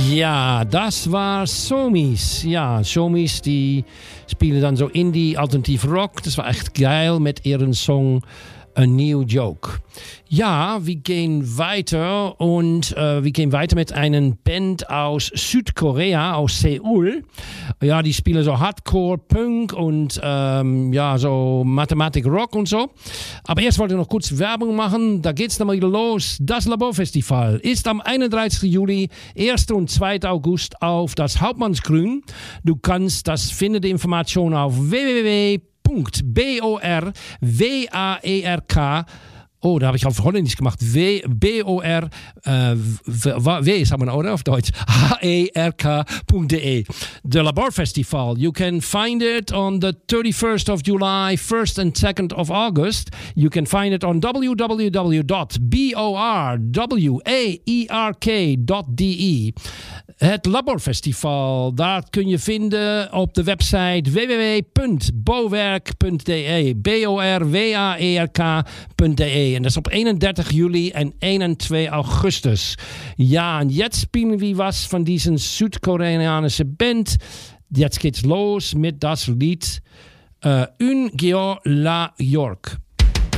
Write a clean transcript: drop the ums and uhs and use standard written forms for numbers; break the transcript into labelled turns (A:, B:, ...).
A: Ja, das war Somis. Ja, Somis, die spielen dann so Indie, Alternative Rock. Das war echt geil mit ihrem Song A New Joke. Ja, wir gehen weiter und wir gehen weiter mit einer Band aus Südkorea, aus Seoul. Ja, die spielen so Hardcore, Punk und ja, so Mathematik Rock und so. Aber erst wollte ich noch kurz Werbung machen. Da geht's dann mal wieder los. Das Laborfestival ist am 31. Juli, 1. und 2. August auf das Hauptmannsgrün. Du kannst das finden, die Information auf www.borwerk. Oh, da habe ich auf Holländisch gemacht. W-O-R, W sagen wir, oder? Auf Deutsch. H-E-R-K.de. The Labor Festival. You can find it on the 31st of July, 1st and 2nd of August. You can find it on www.borwerk.de. Het Laborfestival, dat kun je vinden op de website www.borwerk.de. borwerk.de. En dat is op 31 juli en 1 en 2 augustus. Ja, en jetzt spielen wir was von diesen südkoreanischen Band. Jetzt geht's los mit das Lied Un Geo La York.